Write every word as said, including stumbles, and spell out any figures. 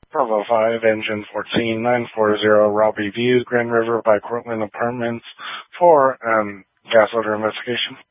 Bravo five, engine fourteen nine forty, Robbie View, Grand River by Cortland Apartments for um, gas odor investigation.